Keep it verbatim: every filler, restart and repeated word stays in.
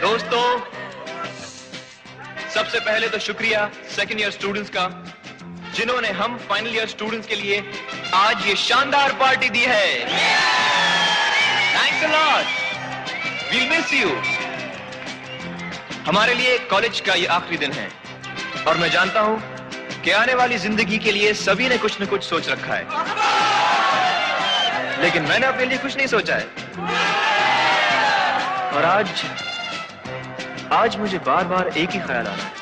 दोस्तों, सबसे पहले तो शुक्रिया सेकेंड ईयर स्टूडेंट्स का, जिन्होंने हम फाइनल ईयर स्टूडेंट्स के लिए आज ये शानदार पार्टी दी है। Thanks a lot, we miss you. हमारे लिए कॉलेज का ये आखिरी दिन है और मैं जानता हूं कि आने वाली जिंदगी के लिए सभी ने कुछ न कुछ सोच रखा है, लेकिन मैंने अपने लिए कुछ नहीं सोचा है। और आज आज मुझे बार बार एक ही ख्याल आ रहा है